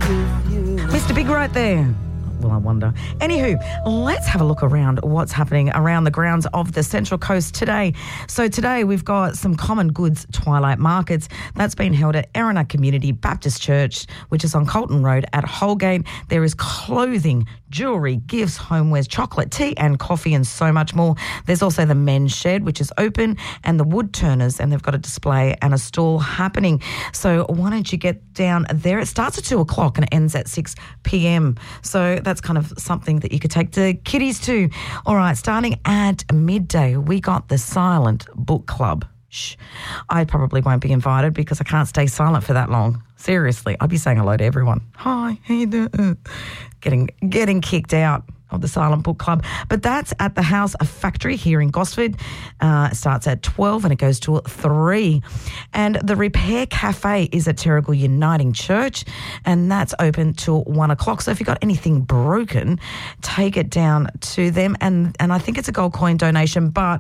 Mr. Big right there. Well, I wonder. Anywho, let's have a look around what's happening around the grounds of the Central Coast today. So today we've got some common goods twilight markets that's been held at Erina Community Baptist Church, which is on Colton Road at Holgate. There is clothing, jewellery, gifts, homewares, chocolate, tea and coffee and so much more. There's also the men's shed, which is open, and the wood turners, and they've got a display and a stall happening. So why don't you get down there? It starts at 2 o'clock and it ends at 6 p.m. So that's kind of something that you could take the kiddies to. All right, starting at midday, we got the Silent Book Club. Shh. I probably won't be invited because I can't stay silent for that long. Seriously, I'd be saying hello to everyone. Hi, how you doing? Getting kicked out of the Silent Book Club. But that's at the House of Factory here in Gosford. It starts at 12 and it goes to 3. And the Repair Cafe is at Terrigal Uniting Church, and that's open till 1 o'clock. So if you've got anything broken, take it down to them. And I think it's a gold coin donation, but,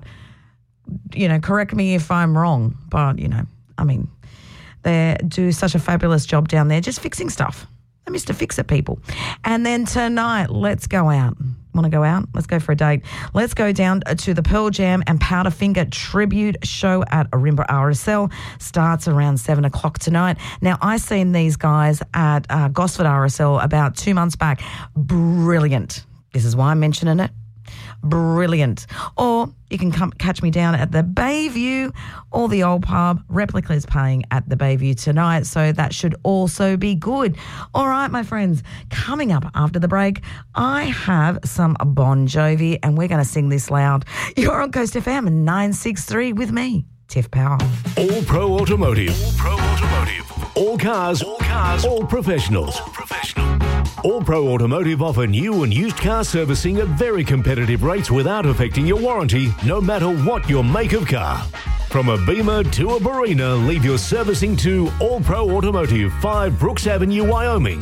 you know, correct me if I'm wrong. But, you know, I mean, they do such a fabulous job down there just fixing stuff. They're Mr. Fix-It people. And then tonight, let's go out. Want to go out? Let's go for a date. Let's go down to the Pearl Jam and Powderfinger tribute show at Ourimbah RSL. Starts around 7 o'clock tonight. Now, I seen these guys at Gosford RSL about 2 months back. Brilliant. This is why I'm mentioning it. Brilliant. Or you can come catch me down at the Bayview or the Old Pub. Replica is playing at the Bayview tonight, so that should also be good. All right, my friends, coming up after the break, I have some Bon Jovi, and we're going to sing this loud. You're on Coast FM 963 with me, Tiff Power. All Pro Automotive. All Pro Automotive. All cars. All cars. All professionals. All professional. All Pro Automotive offer new and used car servicing at very competitive rates without affecting your warranty, no matter what your make of car. From a Beamer to a Barina, leave your servicing to All Pro Automotive, 5 Brooks Avenue, Wyoming,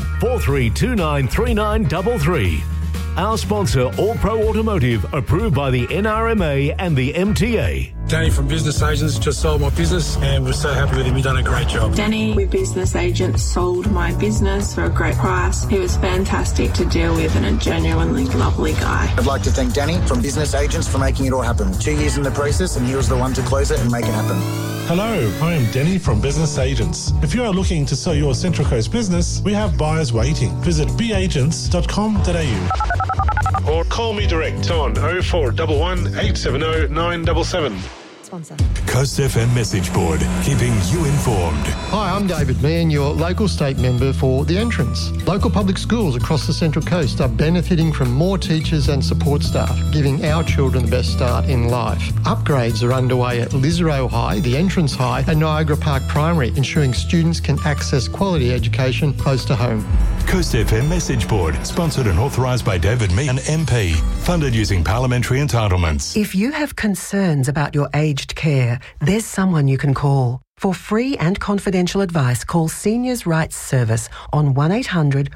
43293933. Our sponsor, All Pro Automotive, approved by the NRMA and the MTA. Danny from Business Agents just sold my business and we're so happy with him. He's done a great job. Danny with Business Agents sold my business for a great price. He was fantastic to deal with and a genuinely lovely guy. I'd like to thank Danny from Business Agents for making it all happen. 2 years in the process and he was the one to close it and make it happen. Hello, I am Denny from Business Agents. If you are looking to sell your Central Coast business, we have buyers waiting. Visit beagents.com.au or call me direct on 0411 870 977. Sponsor. Coast FM message board, keeping you informed. Hi, I'm David Mann, your local state member for The Entrance. Local public schools across the Central Coast are benefiting from more teachers and support staff, giving our children the best start in life. Upgrades are underway at Lisarow High, The Entrance High and Niagara Park Primary, ensuring students can access quality education close to home. Coast FM message board, sponsored and authorised by David Meehan, MP, funded using parliamentary entitlements. If you have concerns about your aged care, there's someone you can call. For free and confidential advice, call Seniors Rights Service on 1800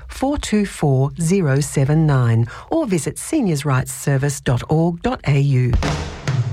424 079 or visit seniorsrightsservice.org.au.